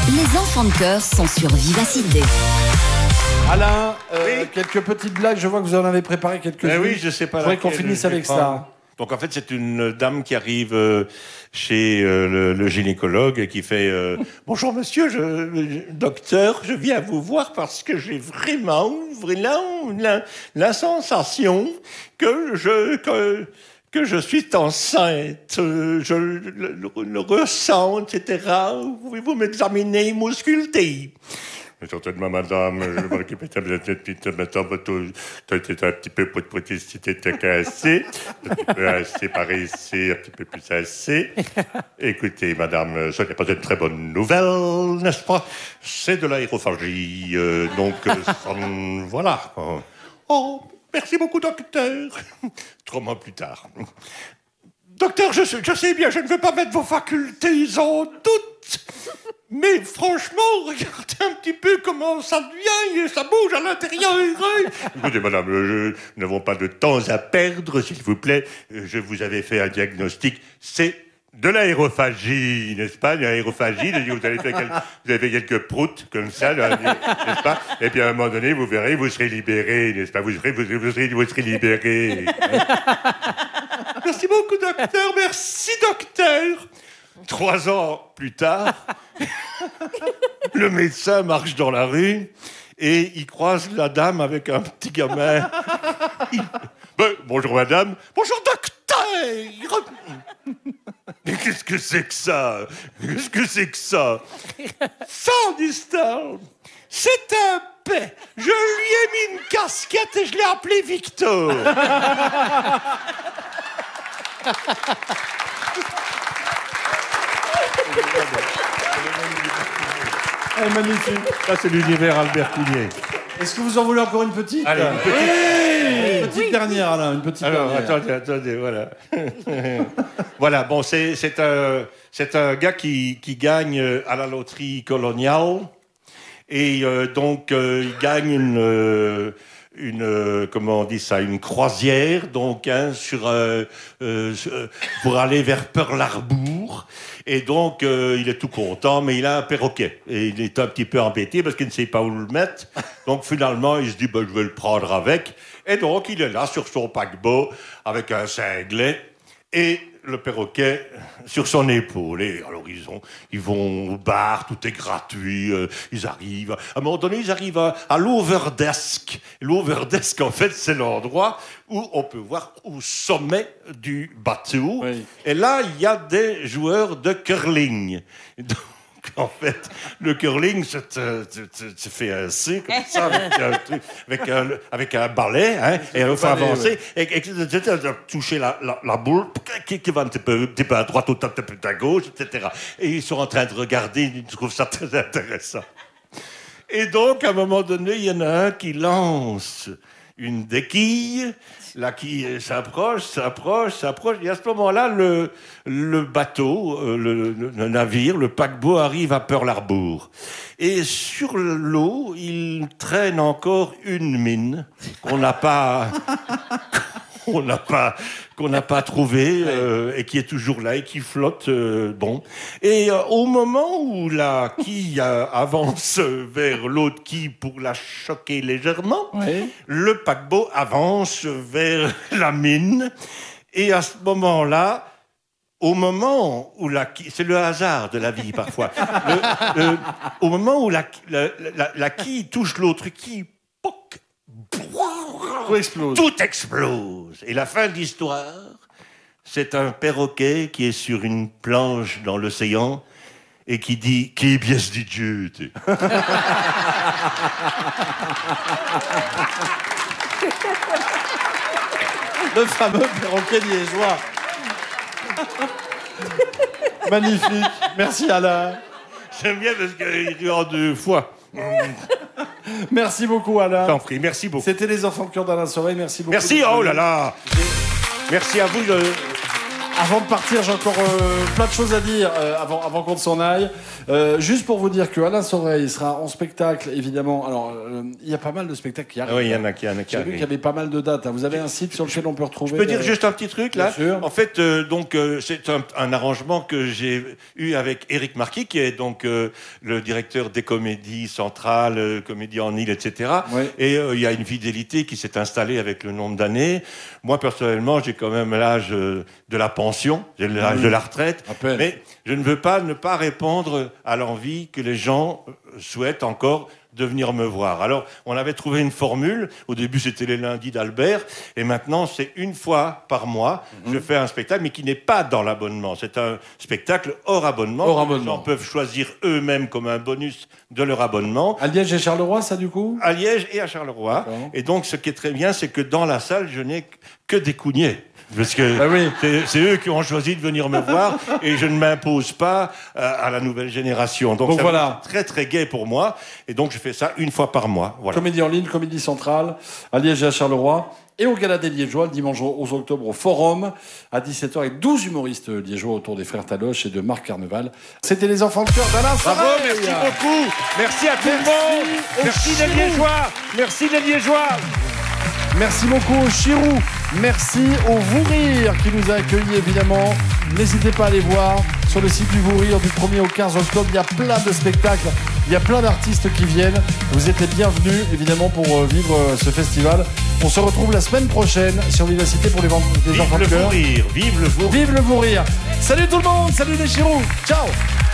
Les enfants de cœur sont sur Vivacité. Alain, Oui. quelques petites blagues. Je vois que vous en avez préparé quelques-unes. Oui, je sais pas. Je voudrais qu'on laquelle finisse je vais avec prendre. ça. Donc en fait, c'est une dame qui arrive chez le gynécologue et qui fait bonjour monsieur, docteur, je viens vous voir parce que j'ai vraiment la sensation que je suis enceinte. Je le ressens, etc. Pouvez-vous m'examiner, m'ausculter? Certainement, madame, je m'occupe de la petite madame, tu étais un petit peu si t'étais cassé, un petit peu assez par ici, un petit peu plus assez. Écoutez, madame, ce n'est pas une très bonne nouvelle, n'est-ce pas? C'est de l'aérophagie, donc, voilà. Oh, merci beaucoup, docteur. 3 mois plus tard. Docteur, je sais bien, je ne veux pas mettre vos facultés en doute. Mais franchement, regardez un petit peu comment ça devient et ça bouge à l'intérieur. Écoutez, madame, nous n'avons pas de temps à perdre, s'il vous plaît. Je vous avais fait un diagnostic. C'est de l'aérophagie, n'est-ce pas? L'aérophagie, vous avez fait quelques proutes comme ça, là, n'est-ce pas? Et puis à un moment donné, vous verrez, vous serez libéré, n'est-ce pas? Vous serez libéré. Merci beaucoup, docteur. Merci, docteur. 3 ans plus tard, le médecin marche dans la rue et il croise la dame avec un petit gamin. Bonjour madame. Bonjour docteur. Mais qu'est-ce que c'est que ça? Qu'est-ce que c'est que ça? Sans histoire. C'est un paix. Je lui ai mis une casquette et je l'ai appelé Victor. Elle est magnifique. Ça, c'est l'univers Albertinier. Est-ce que vous en voulez encore une petite? Allez, une petite. Oui, une petite dernière, Alain, une petite Alors, dernière. attendez, voilà. Voilà, bon, c'est un gars qui gagne à la loterie coloniale. Et donc, il gagne comment on dit ça, une croisière, donc, hein, pour aller vers Pearl Harbor. Et donc, il est tout content, mais il a un perroquet. Et il est un petit peu embêté parce qu'il ne sait pas où le mettre. Donc, finalement, il se dit, je vais le prendre avec. Et donc, il est là sur son paquebot avec un cinglet et le perroquet sur son épaule. Et alors, ils vont au bar, tout est gratuit. Ils arrivent. À un moment donné, ils arrivent à l'Overdesk. L'Overdesk, en fait, c'est l'endroit où on peut voir au sommet du bateau. Oui. Et là, il y a des joueurs de curling. Donc, en fait, le curling, se fait ainsi, comme ça, avec un balai, hein, et il faut avancer, et toucher la boule, qui va un petit peu à droite, ou un petit peu à gauche, etc. Et ils sont en train de regarder, ils trouvent ça très intéressant. Et donc, à un moment donné, il y en a un qui lance une des quilles, la quille s'approche, et à ce moment-là, le bateau, le navire, le paquebot arrive à Pearl Harbor. Et sur l'eau, il traîne encore une mine qu'on n'a pas trouvé et qui est toujours là et qui flotte. Bon. Et au moment où la quille avance vers l'autre quille pour la choquer légèrement, Oui. le paquebot avance vers la mine. Et à ce moment-là, au moment où c'est le hasard de la vie parfois, au moment où la quille touche l'autre quille, poc, Tout explose. tout explose. Et la fin de l'histoire, c'est un perroquet qui est sur une planche dans l'océan et qui dit « Qui pièce di Dieu ?» Le fameux perroquet liégeois. Magnifique. Merci, Alain. J'aime bien parce qu'il rit en 2 fois. Merci beaucoup, Alain. T'en prie, merci beaucoup. C'était les enfants de cœur d'Alain Soreille. Merci beaucoup. Merci, oh là là. Merci à vous. Avant de partir, j'ai encore plein de choses à dire avant qu'on s'en aille. Juste pour vous dire que Alain Soreille sera en spectacle, évidemment. Alors, il y a pas mal de spectacles qui arrivent. Oui, il y en a qui J'ai vu qu'il y avait pas mal de dates. Vous avez un site sur lequel on peut retrouver... Je peux dire juste un petit truc, là? Bien sûr. En fait, c'est un arrangement que j'ai eu avec Éric Marquis, qui est donc le directeur des comédies centrales, Comédie en Île, etc. Oui. Et il y a une fidélité qui s'est installée avec le nombre d'années. Moi, personnellement, j'ai quand même l'âge de la pension, j'ai l'âge de la retraite. Mais je ne veux pas ne pas répondre à l'envie que les gens souhaitent encore de venir me voir. Alors, on avait trouvé une formule. Au début, c'était les lundis d'Albert. Et maintenant, c'est une fois par mois. Je fais un spectacle, mais qui n'est pas dans l'abonnement. C'est un spectacle hors abonnement. Les gens peuvent choisir eux-mêmes comme un bonus de leur abonnement. À Liège et Charleroi, ça, du coup? À Liège et à Charleroi. Et donc, ce qui est très bien, c'est que dans la salle, je n'ai que des cougnets. Parce que c'est eux qui ont choisi de venir me voir et je ne m'impose pas à la nouvelle génération. Donc voilà, très très gai pour moi. Et donc je fais ça une fois par mois. Voilà. Comédie en ligne, Comédie centrale, à Liège et à Charleroi. Et au Gala des Liégeois, le dimanche 11 octobre au Forum, à 17h, avec 12 humoristes liégeois autour des frères Taloche et de Marc Carneval. C'était les enfants de cœur d'Alain Soreille. Bravo, merci beaucoup. Merci à tout le monde. Merci les Liégeois. Merci les Liégeois. Merci beaucoup au Chirou. Merci au Vous Rire qui nous a accueillis, évidemment. N'hésitez pas à aller voir sur le site du Vous Rire du 1er au 15 octobre. Il y a plein de spectacles, il y a plein d'artistes qui viennent. Vous êtes les bienvenus, évidemment, pour vivre ce festival. On se retrouve la semaine prochaine sur Vivacité pour les enfants de cœur. Vive le Vous Rire. Vive le Vous Rire. Salut tout le monde, salut les Chirous. Ciao.